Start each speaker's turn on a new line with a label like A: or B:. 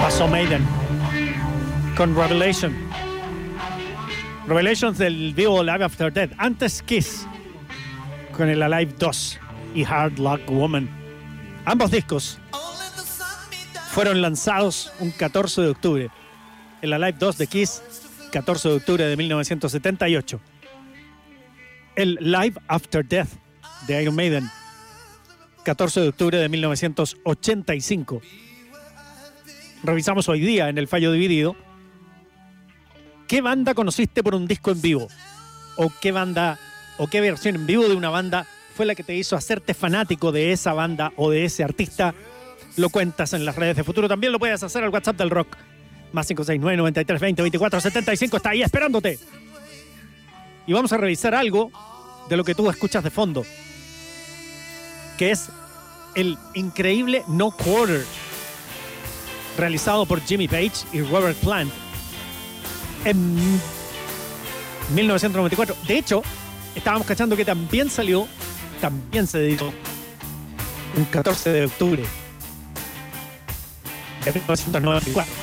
A: Pasó Maiden con Revelation. Revelations del vivo Live After Death. Antes Kiss con el Alive 2 y Hard Luck Woman. Ambos discos fueron lanzados un 14 de octubre. El Alive 2 de Kiss, 14 de octubre de 1978. El Live After Death de Iron Maiden, 14 de octubre de 1985. Revisamos hoy día en el fallo dividido qué banda conociste por un disco en vivo, o qué banda o qué versión en vivo de una banda fue la que te hizo hacerte fanático de esa banda o de ese artista. Lo cuentas en las redes de Futuro. También lo puedes hacer al WhatsApp del Rock, más 569 93 20 24 75. Está ahí esperándote. Y vamos a revisar algo de lo que tú escuchas de fondo, que es el increíble No Quarter, realizado por Jimmy Page y Robert Plant en 1994. De hecho, estábamos cachando que también se editó un 14 de octubre de 1994.